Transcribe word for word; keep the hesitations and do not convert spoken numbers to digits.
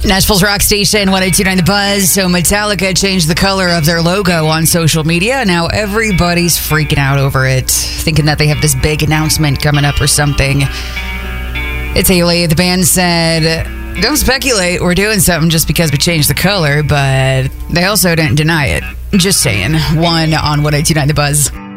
Nashville's rock station, one oh two point nine The Buzz. So Metallica changed the color of their logo on social media. Now everybody's freaking out over it, thinking that they have this big announcement coming up or something. It's Haley. The band said, don't speculate we're doing something just because we changed the color, but they also didn't deny it. Just saying. One on one oh two point nine The Buzz.